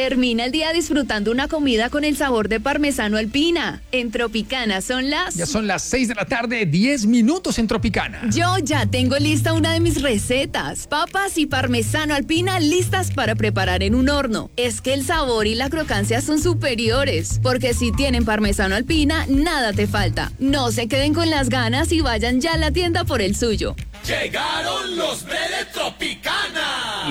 Termina el día disfrutando una comida con el sabor de parmesano Alpina. En Tropicana Ya son las 6 de la tarde, 10 minutos en Tropicana. Yo ya tengo lista una de mis recetas. Papas y parmesano Alpina listas para preparar en un horno. Es que el sabor y la crocancia son superiores, porque si tienen parmesano Alpina, nada te falta. No se queden con las ganas y vayan ya a la tienda por el suyo. Llegaron los de Tropicana.